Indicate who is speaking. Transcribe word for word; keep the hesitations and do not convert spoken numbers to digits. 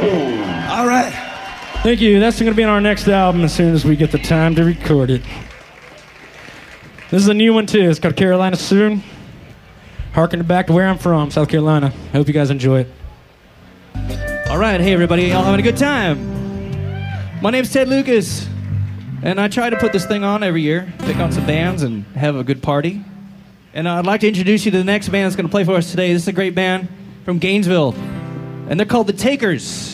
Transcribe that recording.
Speaker 1: All right. Thank you. That's going to be on our next album as soon as we get the time to record it. This is a new one, too. It's called Carolina Soon. Harking back to where I'm from, South Carolina. I hope you guys enjoy it.
Speaker 2: All right. Hey, everybody. Y'all having a good time? My name's Ted Lucas, and I try to put this thing on every year, pick on some bands and have a good party. And I'd like to introduce you to the next band that's going to play for us today. This is a great band from Gainesville, and they're called The Takers.